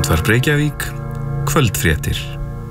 Útvarp Reykjavík, kvöldfréttir.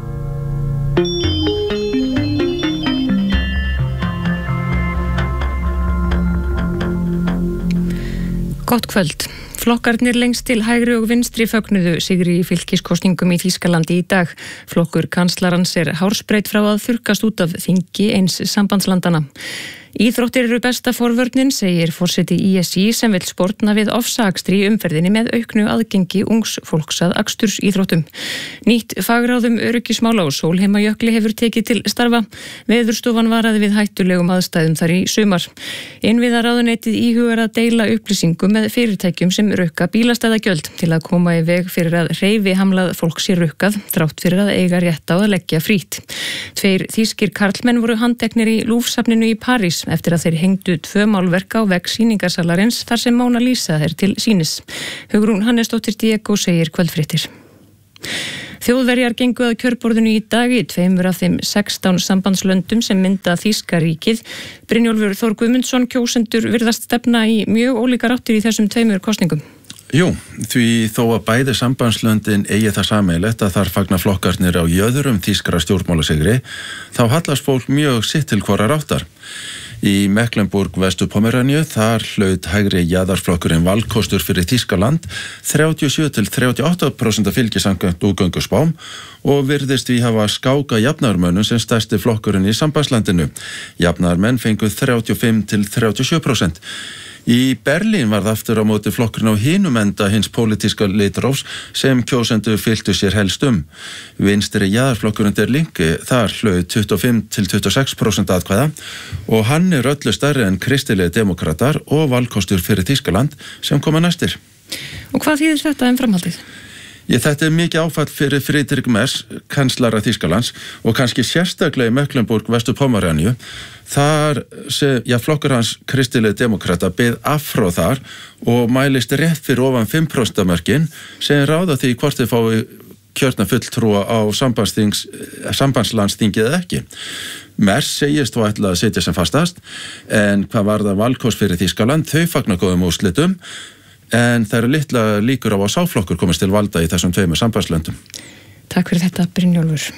Gott kvöld. Flokkarnir lengst til hægri og vinstri fögnuðu sigri í fylkiskosningum í Þýskalandi í dag. Flokkur kanslarans hársbreytt frá að þurrkast út af þingi eins sambandslandana. Íþróttir eru besta forvörnin, segir forseti ISI sem vill sportna við ofsaakstri í umferðinni með auknu aðgengi ungs fólks að akstursíþróttum. Nýtt fagráð öryggismála og Sólheimajökli hefur tekið til starfa. Veðurstofan varaði við hættulegum aðstæðum þar í sumar. Innviðaráðuneytið íhugar að deila upplýsingum með fyrirtækjum sem rukka bílastæðagjöld til að koma í veg fyrir að hreyfihamlað fólk sé rukkað, þrátt fyrir að eiga rétt á að leggja frít. 2 þýskir karlmenn voru handteknir í Louvre-safninu í París eftir að þeir hengdu 2 málverk á vegg sýningarsalarins þar sem Mona Lisa til sýnis. Hugrún Hannesdóttir Diego segir kvöldfréttir. Þjóðverjar gengu að kjörborðinu í dag í 2 af þeim 16 sambandslöndum sem mynda Þýska ríkið. Brynjólfur Þór Guðmundsson, kjósendur virðast stefna í mjög ólíkar áttir í þessum 2 kosningum. Jú, því þó að bæði sambandslöndin eigi það sameiginlegt að þar fagna flokkarnir á jöðrum þýskra stjórnmálasegri, þá hallast fólk mjög sitt til hvorar áttar. Í Mecklenburg Vestur-Pomeranju þar hlaut hægri jaðarflokkurinn valkostur fyrir Þýskaland 37–38% fylgi samkvæmt útgönguspám og virðist því hafa skáka jafnaðarmönnum sem stærsti flokkurinn í sambandslandinu. Jafnaðarmenn fengu 35–37%. Í Berlín varð aftur á móti flokkurinn á hinum enda hins pólitíska litrófs sem kjósendur fylgdu sér helst Vinstri jaðarflokkurinn Der Linke þar hlaut 25–26% atkvæða og hann öllu stærri en kristilegi demokratar og valkostur fyrir Þýskaland sem koma næstir. Og hvað þýðir þetta framhaldið? Þetta mikið áfall fyrir Friedrich Merz, kanslara Þýskalands og kannski sérstaklega í Mecklenburg Vestur-Pomeranju. Þar flokkur hans kristilegi demokrata beið afró þar og mælist rétt fyrir ofan 5% mörkin sem ráða því hvort þið fái kjörna fulltrúa á sambandslandsþingið eða ekki. Merz segist þó ætla að sitja sem fastast en hvað varðar valkost fyrir Þýskaland, þau fagna góðum úrslitum. En það eru litla líkur á að sáflokkur komist til valda í þessum 2 sambandslöndum. Takk fyrir þetta, Brynjólfur.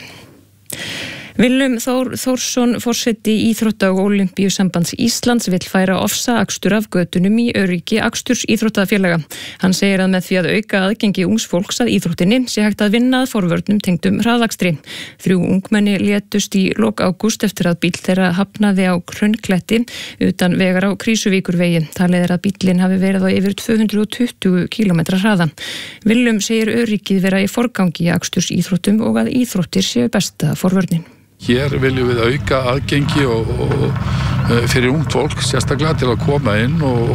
Willum Þór Þórsson, forseti Íþrótta- og Ólympíusambands Íslands, vill færa ofsaakstur af götunum í öryggi aksturs íþróttafélaga. Hann segir að með því að auka aðgengi ungs fólks að íþróttinni sé hægt að vinna að forvörnum tengdum hraðakstri. 3 ungmenni létust í lok ágúst eftir að bíll þeirra hafnaði á Hraunkletti utan vegar á Krísuvíkurvegi. Talið að bíllinn hafi verið á yfir 220 km hraða. Willum segir öryggið vera í forgangi í aksturs íþróttum og að íþróttir séu besta forvörnin. Hér viljum við auka aðgengi fyrir ungt fólk, sérstaklega til að koma inn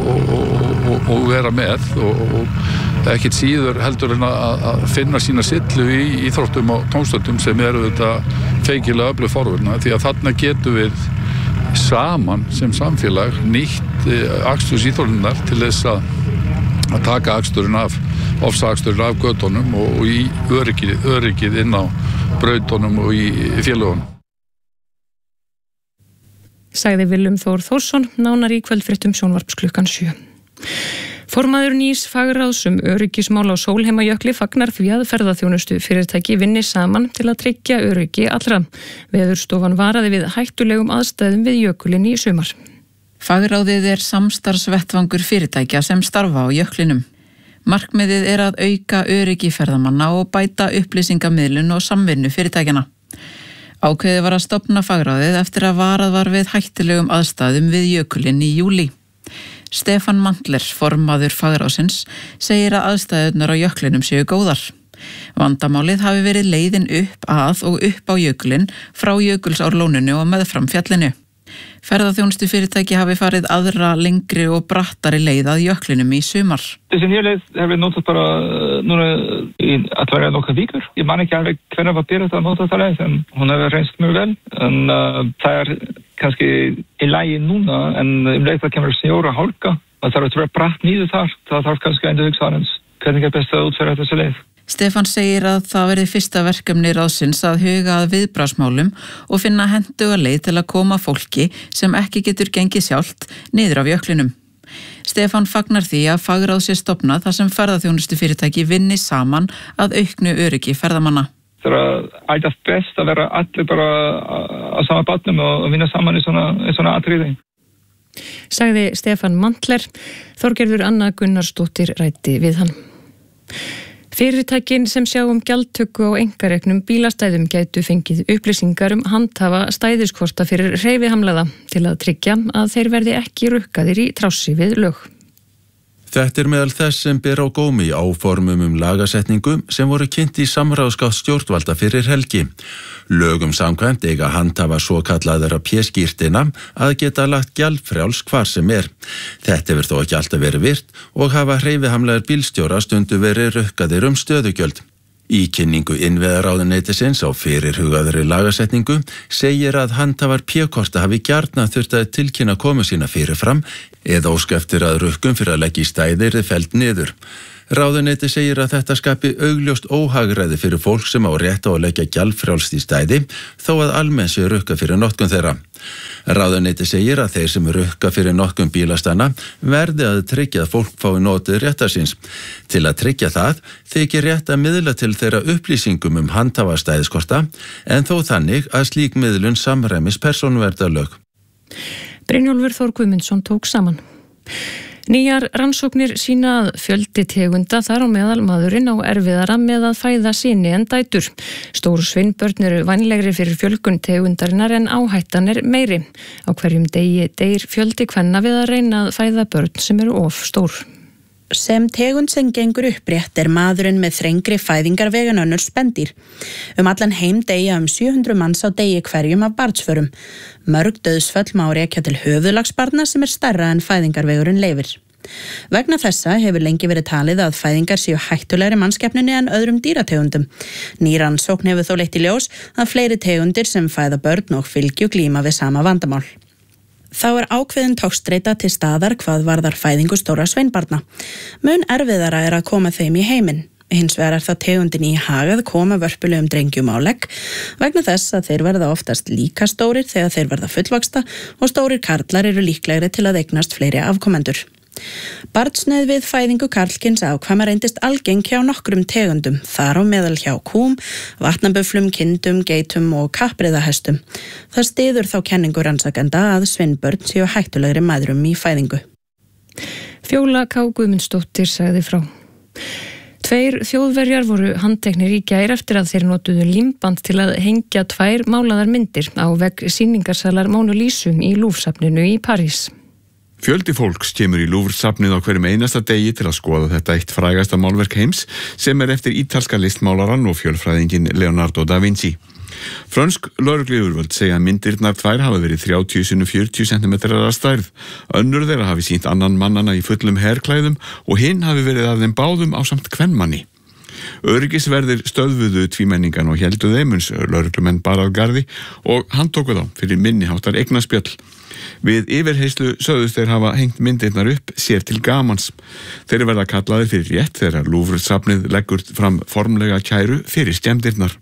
og vera með og ekkert síður heldur en að finna sína sillu í íþróttum og tómstundum sem eru þetta feikilega öflug forvörna því að þarna getum við saman sem samfélag nýtt akstursíþróttirnar til þess að taka ofsaaksturinn af götunum og í öryggið inn á brautunum og í félögunum. Sagði Willum Þór Þórsson, nánar í kvöldfréttum sjónvarps klukkan 7. Formaður nýs fagráðs öryggismála á Sólheimajökli fagnar því að ferðaþjónustu fyrirtæki vinni saman til að tryggja öryggi allra. Veðurstofan varaði við hættulegum aðstæðum við jökulinn í sumar. Fagráðið samstarfsvettvangur fyrirtækja sem starfa á jöklinum. Markmiðið að auka öryggi ferðamanna og bæta upplýsingamiðlun og samvinnu fyrirtækjana. Ákveðið var að stofna fagráðið eftir að varað var við hættulegum aðstæðum við jökulinn í júlí. Stefán Mandler, formaður fagráðsins, segir að aðstæðurnar á jöklinum séu góðar. Vandamálið hafi verið leiðin upp að og upp á jökulinn frá Jökulsárlóninu og meðfram fjallinu. Ferðaþjónustu fyrirtæki hafi farið aðra lengri og brattari leið að jöklinum í sumar. Þessi nýja leið hefur notað bara núna í að vera nokkra vikur. Ég man ekki alveg hvernig var byrjað að nota það leið, en hún hefur reynst mjög vel. En það kannski í lagi núna, en leið það kemur snjór og hálka. Það þarf að vera bratt niður þar. Það þarf kannski að hugsa aðeins hvernig best að útfæra þessi leið. Stefán segir að það verði fyrsta verkefni ráðsins að huga að viðbragðsmálum og finna hentuga leið til að koma fólki sem ekki getur gengið sjálft niður af jöklinum. Stefán fagnar því að fagráð sé stofnað þar sem ferðaþjónustu fyrirtæki vinni saman að auknu öryggi ferðamanna. Það alltaf best að vera allir bara á sama bátnum og vinna saman í svona atriði. Sagði Stefán Mantler. Þorgerður Anna Gunnarsdóttir ræddi við hann. Fyrirtækin sem sjá gjaldtöku á einkareknum bílastæðum gætu fengið upplýsingar handhafa stæðiskorta fyrir hreyfihamlaða til að tryggja að þeir verði ekki rukkaðir í trássi við lög. Þetta meðal þess sem ber á gómi áformum lagasetningu sem voru kynnt í samráðsgátt stjórnvalda fyrir helgi. Lögum samkvæmt eiga handhafa svo kallaðara P-skírteina að geta lagt gjaldfrjáls hvar sem er. Þetta hefur þó ekki alltaf verið virt og hafa hreyfihamlaðir bílstjóra stundu verið rukkaðir stöðugjöld. Í kynningu innviðaráðuneytisins á fyrirhugaðri lagasetningu segir að handhafar P-korta hafi gjarnan þurft að tilkynna komu sína fyrirfram eða óska eftir að rukkum fyrir að leggja í stæði yrði felld niður. Ráðuneyti segir að þetta skapi augljóst óhagræði fyrir fólk sem á rétt á að leggja gjaldfrjálst í stæði þó að almennt sé rukka fyrir notkun þeirra. Ráðuneyti segir að þeir sem rukka fyrir notkun bílastana verði að tryggja að fólk fái notið réttar síns. Til að tryggja það þykir rétt að miðla til þeirra upplýsingum handhafa stæðiskorta en þó þannig að slík miðlun samræmis persónuverndarlög. Brynjólfur Þór Guðmundsson tók saman. Nýjar rannsóknir sýna að fjöldi tegunda þar á meðal maðurinn á erfiðara með að fæða syni en dætur. Stór sveinbörn eru vænlegri fyrir fjölgun tegundarinnar en áhættan meiri. Á hverjum degi deyr fjöldi kvenna við að reyna að fæða börn sem eru of stór. Sem tegund sem gengur upprétt maðurinn með þrengri fæðingarveg en önnur spendýr. Allan heim deyja 700 manns á degi hverjum af barnsförum. Mörg dauðsföll má rekja til höfuðlagsbarna sem stærra en fæðingarvegurinn leyfir. Vegna þessa hefur lengi verið talið að fæðingar séu hættulegri mannskepnunni en öðrum dýrategundum. Ný rannsókn hefur þó leitt í ljós að fleiri tegundir sem fæða börn og fylgju glíma við sama vandamál. Þá ákveðin togstreita til staðar hvað varðar fæðingu stóra sveinbarna. Mun erfiðara að koma þeim í heiminn. Hins vegar það tegundin í hag að koma vörpulegum drengjum á legg vegna þess að þeir verða oftast líka stórir þegar þeir verða fullvaxta og stórir karlar eru líklegri til að eignast fleiri afkomendur. Barnsnauð við fæðingu karlkyns afkvæma reyndist algeng hjá nokkrum tegundum, þar á meðal hjá kúm, vatnaböflum, kindum, geitum og kappriðahestum. Það styður þá kenningu rannsakenda að sveinbörn séu hættulegri mæðrum í fæðingu. Fjóla K. Guðmundsdóttir sagði frá. 2 þjóðverjar voru handteknir í gær eftir að þeir notuðu límband til að hengja 2 málaðar myndir á vegg sýningarsalar Mona Lisu í Louvre-safninu í París. Fjöldi fólks kemur í Louvre-safnið á hverjum einasta degi til að skoða þetta eitt frægasta málverk heims sem eftir ítalska listmálaran og fjölfræðingin Leonardo da Vinci. Frönsk lögregluyfirvöld segja að myndirnar 2 hafa verið 30x40 cm að stærð. Önnur þeirra hafi sýnt annan mannana í fullum herklæðum og hinn hafi verið af þeim báðum ásamt kvenmanni. Öryggisverðir stöðvuðu tvímenningan og héldu þeim uns lögreglumenn bara að garði og handtóku þá fyrir minniháttar eignaspjöll. Við yfirheyslu sögðust þeir hafa hengt myndirnar upp sér til gamans. Þeir verða kallaðir fyrir rétt þegar Louvre-safnið leggur fram formlega kæru fyrir skemmdirnar.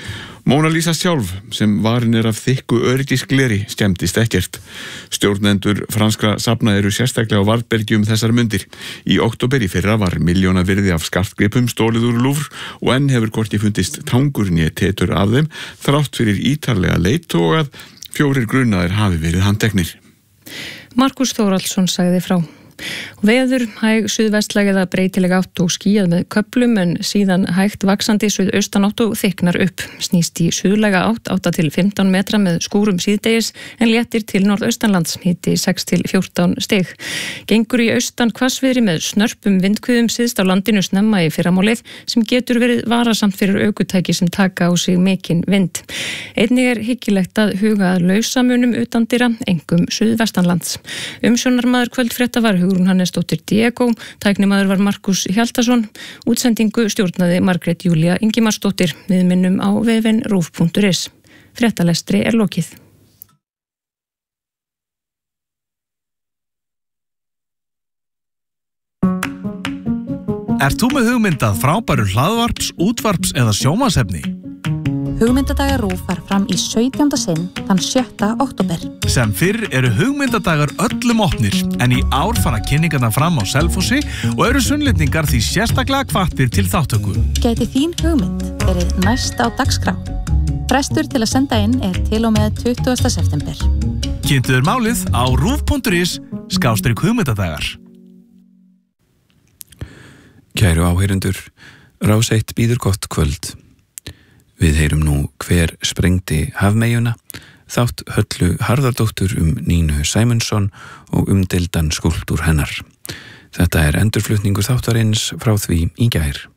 Mona Lisa sjálf, sem varin af þykku öryggisgleri, skemmdist ekkert. Stjórnendur franskra safna eru sérstaklega á varðbergi þessar mundir. Í október í fyrra var milljóna virði af skartgripum stólið úr Louvre og enn hefur hvorki fundist tangur né tetur af þeim þrátt fyrir ítarlega leit og að 4 grunaðir hafi verið handteknir. Markus Þórhallsson sagði frá. Veður, hæg suðvestlæg eða breytileg átt og skýjað með köflum en síðan hægt vaxandi suðaustanátt og þykknar upp. Snýst í suðlæga átt 8 til 15 metra með skúrum síðdegis en léttir til norðaustanlands, hiti 6 til 14 stig. Gengur í austan hvassviðri með snörpum vindhviðum syðst á landinu snemma í fyrramálið sem getur verið varasamt fyrir ökutæki sem taka á sig mikinn vind. Einnig hyggilegt að huga að lausamunum utandyra, einkum suðvestanlands. Umsjónarmaður kvöldfrétta var Hugrún Hannesdóttir Diego, tæknimaður var Markus Hjaltason, útsendingu stjórnaði Margrét Júlía Ingimarsdóttir. Við minnum á vefinn rúv.is. Fréttalestri lokið. Ert þú með hugmynd að frábæru hlaðvarps, útvarps eða sjónvarpsefni? Hugmyndadagar RÚV fara fram í 17. sinn þann 7. október. Sem fyrr eru hugmyndadagar öllum opnir, en í ár fara kynningarnar fram á Selfossi og eru sunnlendingar því sérstaklega hvattir til þáttöku. Gæti þín hugmynd verið næst á dagskrá? Frestur til að senda inn til og með 20. september. Kynntu þér málið á rúv.is/hugmyndadagar. Kæru áheyrendur, Rás 1 býður gott kvöld. Við heyrum nú Hver sprengdi hafmeyjuna, þátt Höllu Harðardóttur Nínu Sæmundsson og umdeildan skúlptúr hennar. Þetta endurflutningur þáttarins frá því í gær.